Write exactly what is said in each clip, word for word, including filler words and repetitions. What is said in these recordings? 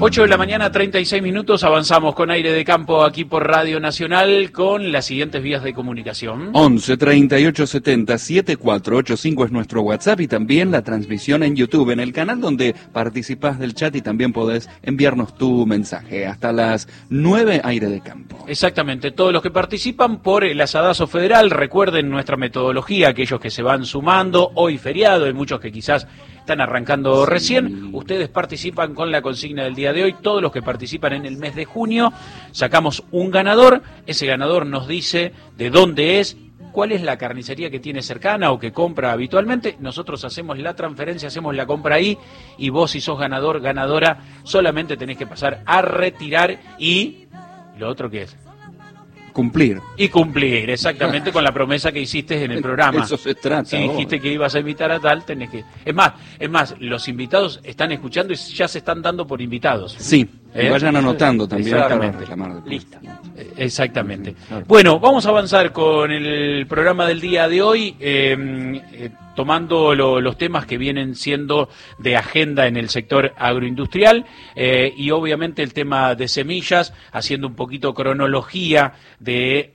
ocho de la mañana, treinta y seis minutos, avanzamos con Aire de Campo aquí por Radio Nacional con las siguientes vías de comunicación. once, treinta y ocho, setenta, setenta y cuatro ochenta y cinco es nuestro WhatsApp y también la transmisión en YouTube, en el canal donde participás del chat y también podés enviarnos tu mensaje. Hasta las nueve, Aire de Campo. Exactamente, todos los que participan por el Asadazo Federal, recuerden nuestra metodología, aquellos que se van sumando, hoy feriado, hay muchos que quizás están arrancando sí. recién, ustedes participan con la consigna del día de hoy, todos los que participan en el mes de junio, sacamos un ganador, ese ganador nos dice de dónde es, cuál es la carnicería que tiene cercana o que compra habitualmente, nosotros hacemos la transferencia, hacemos la compra ahí, y vos si sos ganador, ganadora, solamente tenés que pasar a retirar y lo otro que es. Cumplir. Y cumplir, exactamente, con la promesa que hiciste en el programa. Eso se trata. Si dijiste que ibas a invitar a tal, tenés que... Es más, es más, los invitados están escuchando y ya se están dando por invitados. Sí, ¿Eh? y vayan anotando también. Exactamente. Para Lista. Exactamente. Bueno, vamos a avanzar con el programa del día de hoy, eh, eh, tomando lo, los temas que vienen siendo de agenda en el sector agroindustrial eh, y obviamente el tema de semillas, haciendo un poquito cronología de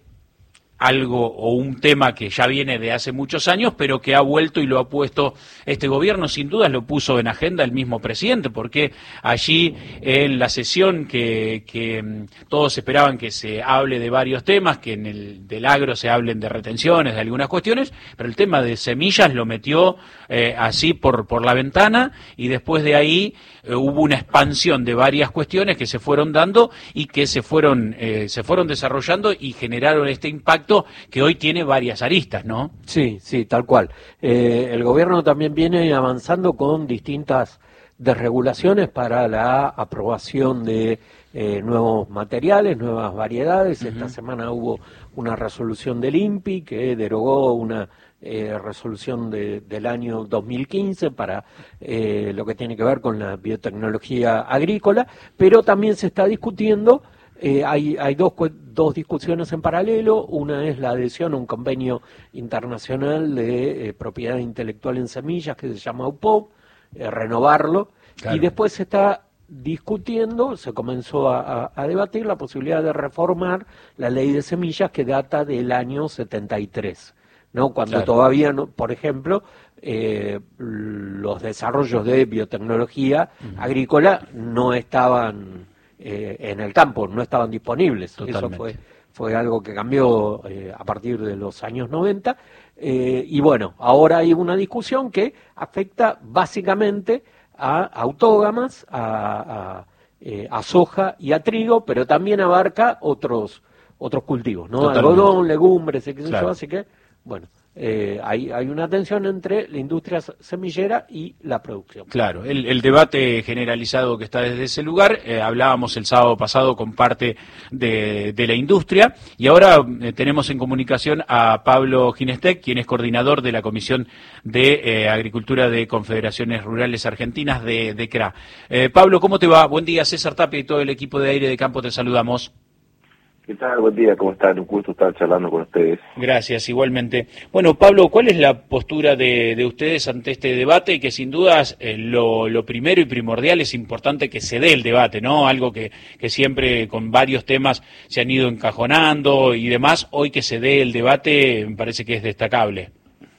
algo o un tema que ya viene de hace muchos años, pero que ha vuelto y lo ha puesto este gobierno, sin dudas lo puso en agenda el mismo presidente, porque allí en la sesión que, que todos esperaban que se hable de varios temas, que en el del agro se hablen de retenciones, de algunas cuestiones, pero el tema de semillas lo metió eh, así por, por la ventana y después de ahí eh, hubo una expansión de varias cuestiones que se fueron dando y que se fueron, eh, se fueron desarrollando y generaron este impacto que hoy tiene varias aristas, ¿no? Sí, sí, tal cual. Eh, el gobierno también viene avanzando con distintas desregulaciones para la aprobación de eh, nuevos materiales, nuevas variedades. Uh-huh. Esta semana hubo una resolución del I N P I que derogó una eh, resolución de, del año dos mil quince para eh, lo que tiene que ver con la biotecnología agrícola, pero también se está discutiendo. Eh, hay hay dos, dos discusiones en paralelo, una es la adhesión a un convenio internacional de eh, propiedad intelectual en semillas que se llama U P O B, eh, renovarlo, claro. Y después se está discutiendo, se comenzó a, a, a debatir la posibilidad de reformar la ley de semillas que data del año setenta y tres, ¿no? Cuando claro. todavía, no, por ejemplo, eh, los desarrollos de biotecnología uh-huh. agrícola no estaban... Eh, en el campo, no estaban disponibles. Totalmente. Eso fue fue algo que cambió eh, a partir de los años noventa, eh, y bueno, ahora hay una discusión que afecta básicamente a autógamas, a, a, eh, a soja y a trigo, pero también abarca otros otros cultivos, ¿no? Totalmente. Algodón, legumbres, qué sé yo, así que, bueno, Eh, hay, hay una tensión entre la industria semillera y la producción. Claro, el, el debate generalizado que está desde ese lugar, eh, hablábamos el sábado pasado con parte de, de la industria y ahora eh, tenemos en comunicación a Pablo Ginestec, quien es coordinador de la Comisión de eh, Agricultura de Confederaciones Rurales Argentinas de, de C R A. Eh, Pablo, ¿cómo te va? Buen día, César Tapia y todo el equipo de Aire de Campo, te saludamos. ¿Qué tal? Buen día, ¿cómo están? Un gusto estar charlando con ustedes. Gracias, igualmente. Bueno, Pablo, ¿cuál es la postura de, de ustedes ante este debate? Y que sin dudas eh, lo, lo primero y primordial es importante que se dé el debate, ¿no? Algo que, que siempre con varios temas se han ido encajonando y demás. Hoy que se dé el debate me parece que es destacable.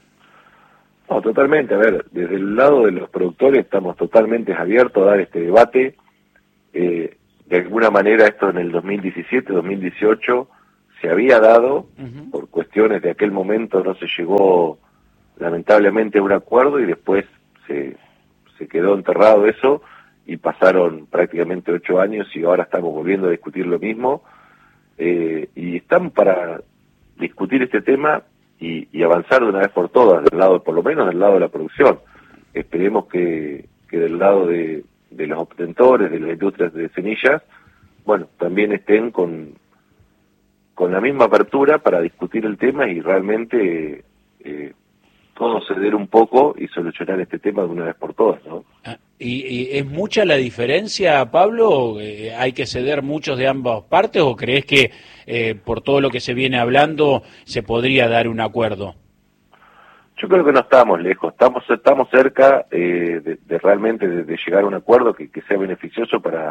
No, totalmente. A ver, desde el lado de los productores estamos totalmente abiertos a dar este debate. Eh, De alguna manera esto en el dos mil diecisiete, dos mil dieciocho se había dado, uh-huh. por cuestiones de aquel momento no se llegó lamentablemente a un acuerdo y después se, se quedó enterrado eso y pasaron prácticamente ocho años y ahora estamos volviendo a discutir lo mismo eh, y estamos para discutir este tema y, y avanzar de una vez por todas, del lado, por lo menos del lado de la producción. Esperemos que, que del lado de de los obtentores, de las industrias de semillas, bueno, también estén con, con la misma apertura para discutir el tema y realmente eh, todo ceder un poco y solucionar este tema de una vez por todas, ¿no? ¿Y, y es mucha la diferencia, Pablo? Eh, ¿Hay que ceder muchos de ambas partes o crees que eh, por todo lo que se viene hablando se podría dar un acuerdo? Yo creo que no estamos lejos, estamos estamos cerca eh, de, de realmente de, de llegar a un acuerdo que, que sea beneficioso para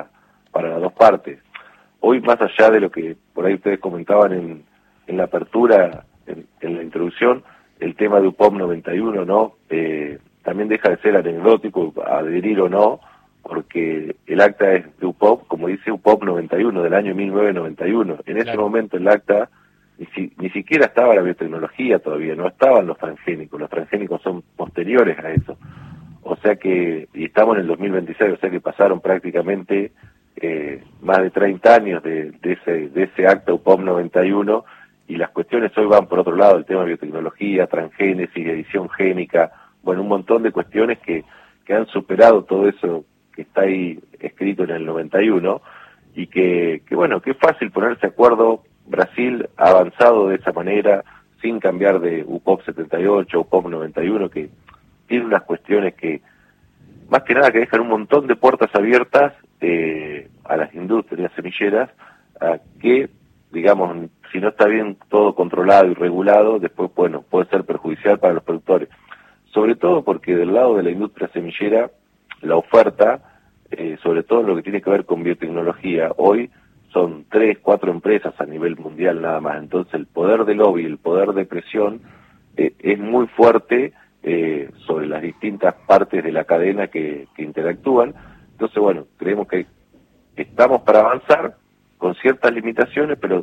para las dos partes. Hoy, más allá de lo que por ahí ustedes comentaban en, en la apertura, en, en la introducción, el tema de U P O P noventa y uno, ¿no? Eh, también deja de ser anecdótico, adherir o no, porque el acta es de U P O P, como dice U P O P noventa y uno, del año mil novecientos noventa y uno. En ese Claro. momento el acta ni, si, ni siquiera estaba la biotecnología todavía, no estaban los transgénicos, los transgénicos son posteriores a eso. O sea que, y estamos en el dos mil veintiséis, o sea que pasaron prácticamente eh, más de treinta años de, de, ese, de ese acta U P O P noventa y uno, y las cuestiones hoy van por otro lado, el tema de biotecnología, transgénesis, edición génica, bueno, un montón de cuestiones que, que han superado todo eso que está ahí escrito en el noventa y uno, y que, que bueno, que es fácil ponerse de acuerdo. Brasil ha avanzado de esa manera, sin cambiar de U P O P setenta y ocho, U P O P noventa y uno, que tiene unas cuestiones que, más que nada, que dejan un montón de puertas abiertas eh, a las industrias semilleras, a que, digamos, si no está bien todo controlado y regulado, después, bueno, puede ser perjudicial para los productores. Sobre todo porque del lado de la industria semillera, la oferta, eh, sobre todo en lo que tiene que ver con biotecnología, hoy son tres, cuatro empresas a nivel mundial nada más. Entonces el poder de lobby, el poder de presión eh, es muy fuerte eh, sobre las distintas partes de la cadena que, que interactúan. Entonces, bueno, creemos que estamos para avanzar con ciertas limitaciones, pero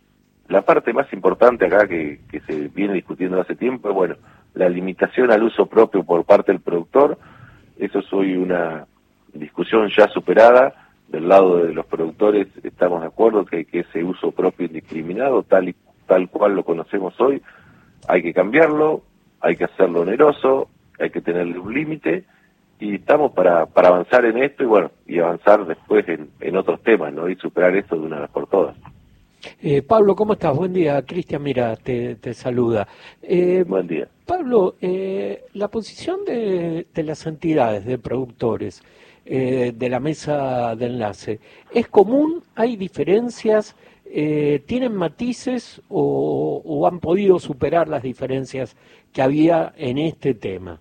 la parte más importante acá que, que se viene discutiendo hace tiempo es, bueno, la limitación al uso propio por parte del productor. Eso es hoy una discusión ya superada. Del lado de los productores estamos de acuerdo que, que ese uso propio indiscriminado, tal y tal cual lo conocemos hoy, hay que cambiarlo, hay que hacerlo oneroso, hay que tenerle un límite, y estamos para, para avanzar en esto y bueno, y avanzar después en, en otros temas, ¿no? Y superar esto de una vez por todas. Eh, Pablo, ¿cómo estás? Buen día. Cristian, mira, te, te saluda. Eh, Buen día. Pablo, eh, la posición de, de las entidades de productores eh, de la mesa de enlace, ¿es común? ¿Hay diferencias? Eh, ¿Tienen matices o, o han podido superar las diferencias que había en este tema?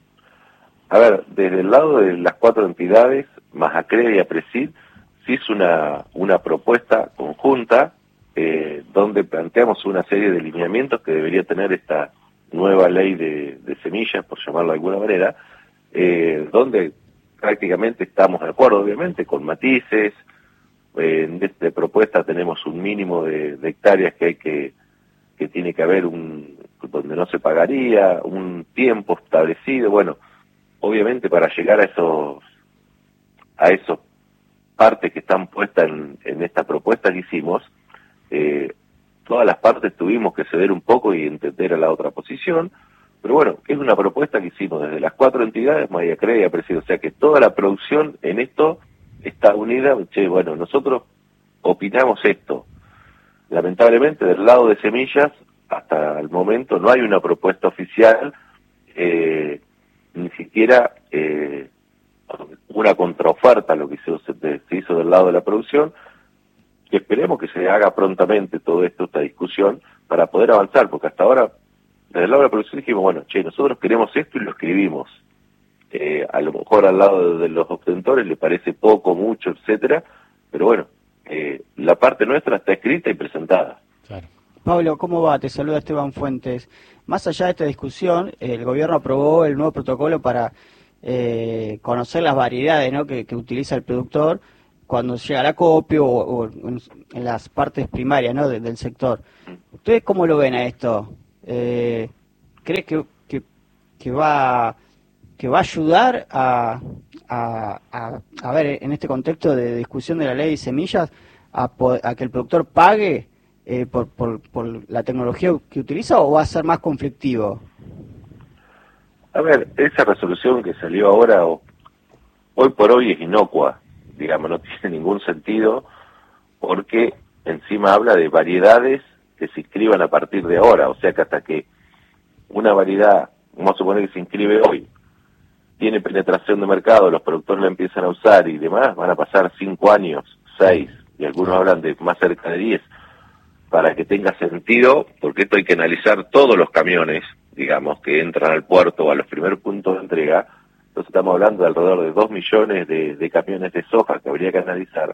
A ver, desde el lado de las cuatro entidades, más ACREA y APRESID, sí es una, una propuesta conjunta eh, donde planteamos una serie de lineamientos que debería tener esta nueva ley de, de semillas, por llamarlo de alguna manera, eh, donde prácticamente estamos de acuerdo, obviamente, con matices. Eh, en esta propuesta tenemos un mínimo de, de hectáreas que hay que, que tiene que haber, un donde no se pagaría, un tiempo establecido, bueno, obviamente para llegar a esos a esos partes que están puestas en, en esta propuesta que hicimos, eh, todas las partes tuvimos que ceder un poco y entender a la otra posición, pero bueno, es una propuesta que hicimos desde las cuatro entidades, Maya Crea y Apresido, o sea que toda la producción en esto está unida. Che, bueno, nosotros opinamos esto. Lamentablemente del lado de semillas, hasta el momento no hay una propuesta oficial, eh, ni siquiera eh, una contraoferta a lo que se, se hizo del lado de la producción, que esperemos que se haga prontamente todo esto, esta discusión, para poder avanzar, porque hasta ahora, desde el lado de la producción dijimos, bueno, che, nosotros queremos esto y lo escribimos. Eh, a lo mejor al lado de, de los obtentores le parece poco, mucho, etcétera, pero bueno, eh, la parte nuestra está escrita y presentada. Claro. Pablo, ¿cómo va? Te saluda Esteban Fuentes. Más allá de esta discusión, el gobierno aprobó el nuevo protocolo para eh, conocer las variedades, ¿no?, que, que utiliza el productor cuando llega al acopio o, o en, en las partes primarias, ¿no?, de, del sector. ¿Ustedes cómo lo ven a esto? Eh, ¿Crees que, que, que va que va a ayudar a, a, a, a ver, en este contexto de discusión de la ley de semillas, a, a que el productor pague eh, por, por, por la tecnología que utiliza, o va a ser más conflictivo? A ver, esa resolución que salió ahora, hoy por hoy es inocua, digamos, no tiene ningún sentido, porque encima habla de variedades que se inscriban a partir de ahora, o sea que hasta que una variedad, vamos a suponer que se inscribe hoy, tiene penetración de mercado, los productores la empiezan a usar y demás, van a pasar cinco años, seis, y algunos hablan de más cerca de diez, para que tenga sentido, porque esto hay que analizar todos los camiones, digamos, que entran al puerto o a los primeros puntos de entrega. Entonces estamos hablando de alrededor de dos millones de, de camiones de soja que habría que analizar,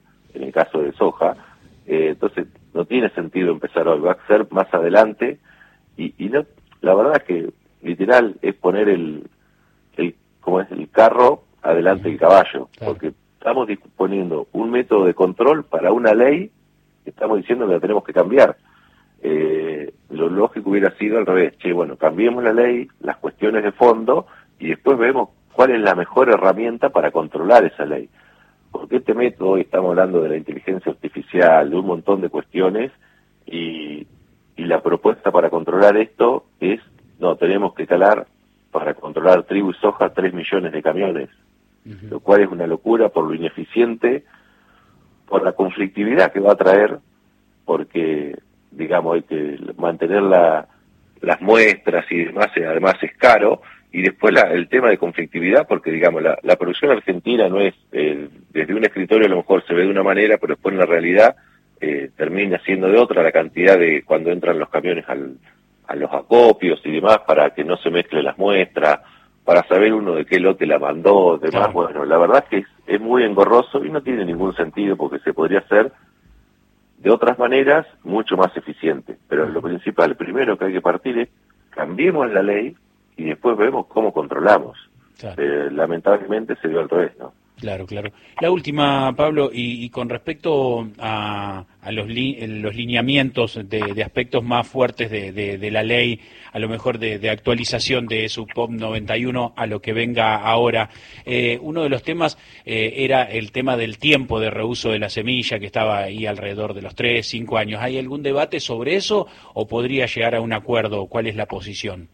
en el caso de soja. Eh, entonces no tiene sentido empezar hoy, va a ser más adelante, y, y no, la verdad es que literal es poner el, el como es el carro adelante del caballo, claro. Porque estamos disponiendo un método de control para una ley que estamos diciendo que la tenemos que cambiar. Eh, lo lógico hubiera sido al revés, che, bueno, cambiemos la ley, las cuestiones de fondo, y después vemos cuál es la mejor herramienta para controlar esa ley. Porque este método, hoy estamos hablando de la inteligencia artificial, de un montón de cuestiones, y, y la propuesta para controlar esto es, no, tenemos que calar para controlar trigo y soja tres millones de camiones, uh-huh. Lo cual es una locura por lo ineficiente, por la conflictividad que va a traer, porque, digamos, hay que mantener la, las muestras y demás, además es caro, y después la, el tema de conflictividad, porque, digamos, la, la producción argentina no es, eh, desde un escritorio a lo mejor se ve de una manera, pero después en la realidad eh, termina siendo de otra, la cantidad de cuando entran los camiones al, a los acopios y demás, para que no se mezclen las muestras, para saber uno de qué lote la mandó, demás. Claro. Bueno, la verdad es que es, es muy engorroso y no tiene ningún sentido, porque se podría hacer de otras maneras mucho más eficiente. Pero lo principal, primero que hay que partir es, cambiemos la ley y después vemos cómo controlamos. Claro. Eh, lamentablemente se dio al revés, ¿no? Claro, claro. La última, Pablo, y, y con respecto a, a los, li, los lineamientos de, de aspectos más fuertes de, de, de la ley, a lo mejor de, de actualización de su P O P noventa y uno a lo que venga ahora, eh, uno de los temas eh, era el tema del tiempo de reuso de la semilla, que estaba ahí alrededor de los tres, cinco años. ¿Hay algún debate sobre eso o podría llegar a un acuerdo? ¿Cuál es la posición?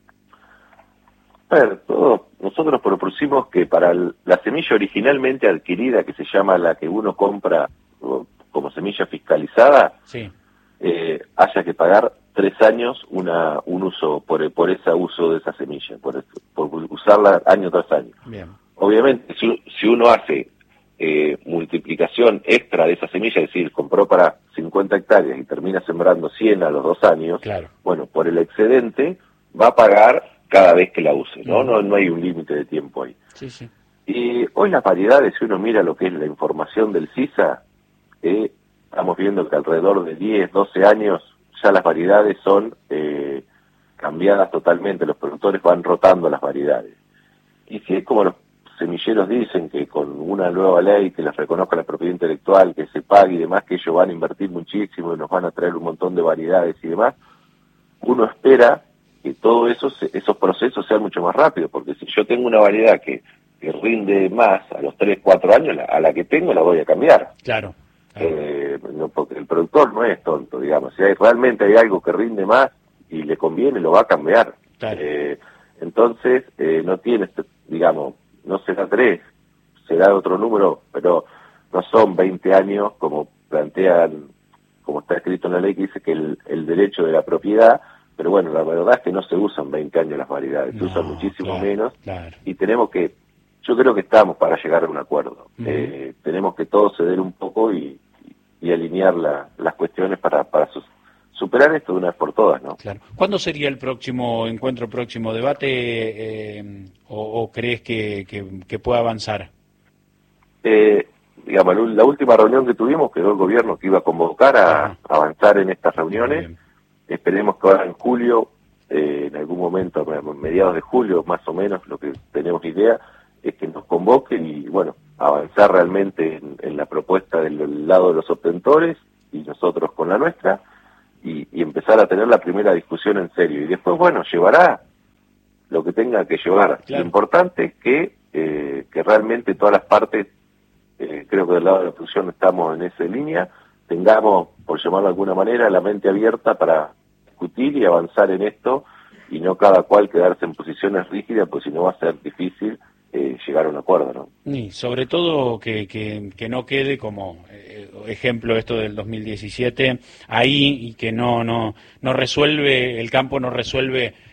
A ver, todo, nosotros propusimos que para la semilla originalmente adquirida, que se llama la que uno compra como semilla fiscalizada, sí. eh, haya que pagar tres años una un uso por por ese uso de esa semilla, por, por usarla año tras año. Bien. Obviamente, si, si uno hace eh, multiplicación extra de esa semilla, es decir, compró para cincuenta hectáreas y termina sembrando cien a los dos años, claro. Bueno, por el excedente va a pagar cada vez que la use, ¿no? No, no hay un límite de tiempo ahí. Sí, sí. Y hoy las variedades, si uno mira lo que es la información del CISA, eh, estamos viendo que alrededor de diez, doce años ya las variedades son eh, cambiadas totalmente, los productores van rotando las variedades. Y si es como los semilleros dicen, que con una nueva ley que les reconozca la propiedad intelectual, que se pague y demás, que ellos van a invertir muchísimo y nos van a traer un montón de variedades y demás, uno espera que todo eso, esos procesos sean mucho más rápidos, porque si yo tengo una variedad que, que rinde más a los tres, cuatro años, la, a la que tengo la voy a cambiar. Claro. claro. Eh, no, porque el productor no es tonto, digamos. Si hay, realmente hay algo que rinde más y le conviene, lo va a cambiar. Claro. Eh, entonces, eh, no tiene, digamos, no será tres, será otro número, pero no son veinte años como plantean, como está escrito en la ley, que dice que el, el derecho de la propiedad. Pero bueno, la verdad es que no se usan veinte años las variedades, no, se usan muchísimo claro, menos, claro. Y tenemos que, yo creo que estamos para llegar a un acuerdo. Uh-huh. Eh, tenemos que todos ceder un poco y, y alinear la, las cuestiones para, para sus, superar esto de una vez por todas, ¿no? Claro. ¿Cuándo sería el próximo encuentro, próximo debate, eh, o, o crees que, que, que pueda avanzar? Eh, digamos, la última reunión que tuvimos quedó el gobierno que iba a convocar a uh-huh. avanzar en estas reuniones. Esperemos que ahora en julio, eh, en algún momento, a mediados de julio, más o menos, lo que tenemos idea, es que nos convoquen y, bueno, avanzar realmente en, en la propuesta del lado de los obtentores y nosotros con la nuestra, y, y empezar a tener la primera discusión en serio. Y después, bueno, llevará lo que tenga que llevar. Claro. Lo importante es que, eh, que realmente todas las partes, eh, creo que del lado de la producción estamos en esa línea, tengamos, por llamarlo de alguna manera, la mente abierta para discutir y avanzar en esto, y no cada cual quedarse en posiciones rígidas, pues si no va a ser difícil eh, llegar a un acuerdo, ¿no? Y sobre todo que, que, que no quede como eh, ejemplo esto del dos mil diecisiete ahí, y que no no no resuelve, el campo no resuelve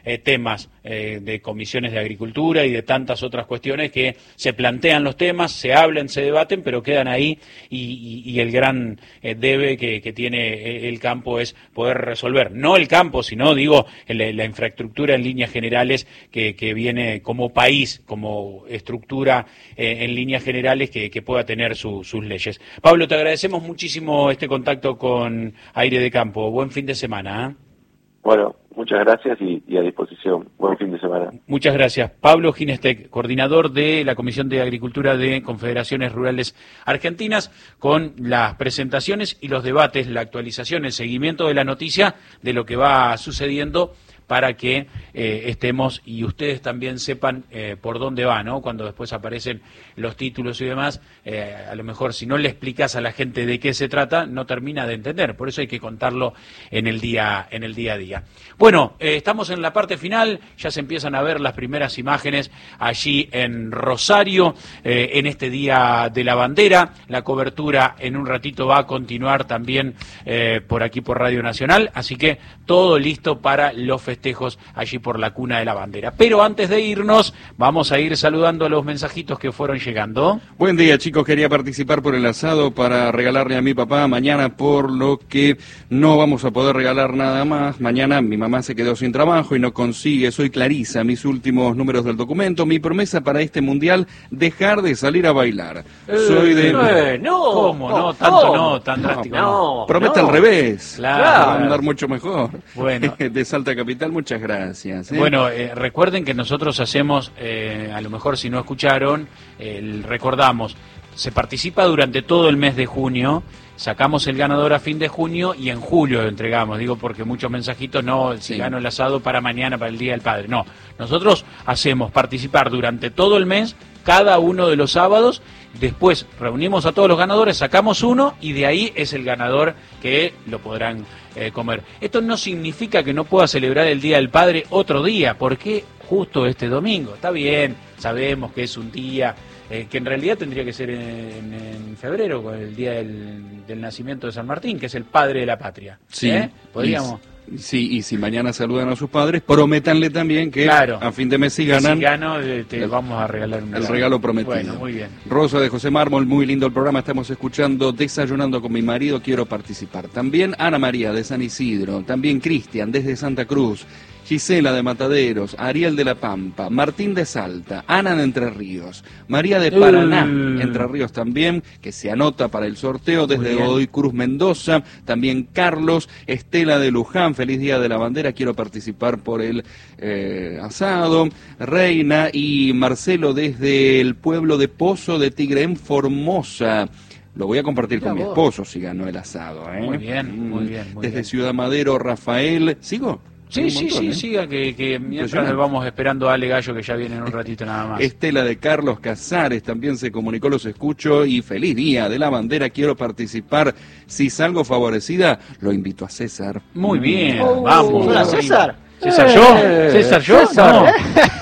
eh, temas eh, de comisiones de agricultura y de tantas otras cuestiones que se plantean los temas, se hablan, se debaten, pero quedan ahí y, y, y el gran eh, debe que, que tiene el campo es poder resolver, no el campo, sino, digo, el, la infraestructura en líneas generales que, que viene como país, como estructura eh, en líneas generales que, que pueda tener su, sus leyes. Pablo, te agradecemos muchísimo este contacto con Aire de Campo. Buen fin de semana. ¿eh? Bueno, muchas gracias y, y a disposición. Buen fin de semana. Muchas gracias. Pablo Ginestec, coordinador de la Comisión de Agricultura de Confederaciones Rurales Argentinas, con las presentaciones y los debates, la actualización, el seguimiento de la noticia de lo que va sucediendo para que eh, estemos y ustedes también sepan eh, por dónde va, ¿no? Cuando después aparecen los títulos y demás, eh, a lo mejor si no le explicas a la gente de qué se trata, no termina de entender. Por eso hay que contarlo en el día, en el día a día. Bueno, eh, estamos en la parte final, ya se empiezan a ver las primeras imágenes allí en Rosario, eh, en este Día de la Bandera. La cobertura en un ratito va a continuar también eh, por aquí por Radio Nacional, así que todo listo para los festejos allí por la Cuna de la Bandera. Pero antes de irnos, vamos a ir saludando a los mensajitos que fueron llegando. Buen día, chicos. Quería participar por el asado para regalarle a mi papá mañana, por lo que no vamos a poder regalar nada más. Mañana mi mamá se quedó sin trabajo y no consigue. Soy Clarisa, mis últimos números del documento. Mi promesa para este mundial, dejar de salir a bailar. Eh, Soy de... Eh, no, ¿Cómo? No, no, tanto ¿cómo? no, tan drástico no. No, Promete no. al revés. Claro. Va a andar mucho mejor. Bueno. De Salta Capital, muchas gracias. ¿eh? Bueno, eh, recuerden que nosotros hacemos, eh, a lo mejor si no escucharon, eh, recordamos, se participa durante todo el mes de junio, sacamos el ganador a fin de junio y en julio lo entregamos, digo porque muchos mensajitos, no, si Sí. gano el asado para mañana, para el Día del Padre, no, nosotros hacemos participar durante todo el mes, cada uno de los sábados, después reunimos a todos los ganadores, sacamos uno y de ahí es el ganador que lo podrán eh, comer. Esto no significa que no pueda celebrar el Día del Padre otro día, porque justo este domingo, está bien, sabemos que es un día eh, que en realidad tendría que ser en, en febrero, con el día del, del nacimiento de San Martín, que es el padre de la patria. Sí. ¿Eh? Podríamos... Y, sí, y si mañana saludan a sus padres, prométanle también que Claro. a fin de mes si ganan... Si gano, eh, te el- vamos a regalar un el regalo prometido. Bueno, muy bien. Rosa de José Mármol, muy lindo el programa, estamos escuchando Desayunando con mi marido, quiero participar. También Ana María de San Isidro, también Cristian desde Santa Cruz, Gisela de Mataderos, Ariel de La Pampa, Martín de Salta, Ana de Entre Ríos, María de Paraná, Uh. Entre Ríos también, que se anota para el sorteo desde Muy bien. Godoy Cruz Mendoza, también Carlos, Estela de Luján, feliz Día de la Bandera, quiero participar por el eh, asado, Reina y Marcelo desde el pueblo de Pozo de Tigre en Formosa. Lo voy a compartir Mirá con mi vos. esposo si ganó el asado. ¿eh? Muy bien, muy bien, muy Desde bien. Ciudad Madero, Rafael. ¿Sigo? Sí, Un sí, montón, sí, ¿eh? siga, que, que mientras Impresionante. vamos esperando a Ale Gallo, que ya viene en un ratito nada más. Estela de Carlos Casares también se comunicó, los escucho y feliz Día de la Bandera, quiero participar. Si salgo favorecida, lo invito a César. Muy Mm. bien, Oh, vamos. hola, arriba. César. ¿César yo? Eh, ¿César yo? César, No. ¿eh?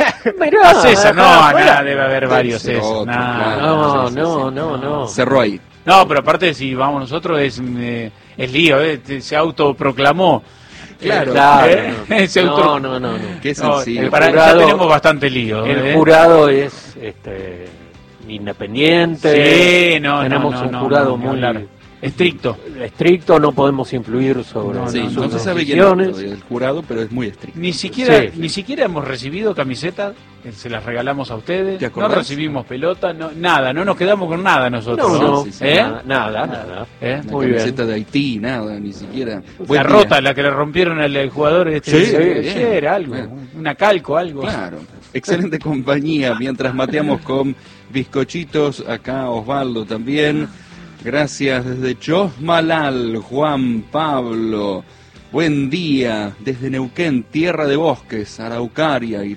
Mirá, A César, no, acá a afuera. nada, debe haber Debe varios ser César. otro, Nah. claro. No, Sí, sí, no, sí. no, no. Cerró ahí. No, pero aparte si vamos nosotros es, eh, es lío, eh, te- se autoproclamó. Claro. Claro, Eh, se no, auto- no, no, no. Qué No, sencillo. el para- jurado- ya tenemos bastante lío. El eh. jurado es este, independiente. Sí, no, tenemos no, no, un no, jurado no, ni muy hablar. Estricto. estricto, no podemos influir sobre No, Sí, sus no, se sabe quién es decisiones. todavía el jurado, pero es muy estricto. Ni siquiera, Sí. ni siquiera hemos recibido camisetas, que se las regalamos a ustedes. ¿Te No acordás? recibimos pelota, no, nada, no nos quedamos con nada nosotros. No, no, Sí, sí, ¿Eh? nada, nada, nada. ¿Eh? Una Muy bien. camiseta de Haití, nada, ni siquiera. La Buen día. rota, la que le rompieron al, al jugador este Sí, de bien. ayer, algo, Bueno. una calco, algo. Claro, excelente compañía, mientras mateamos con bizcochitos, acá Osvaldo también, gracias desde Chosmalal, Juan Pablo, buen día, desde Neuquén, tierra de bosques, Araucaria y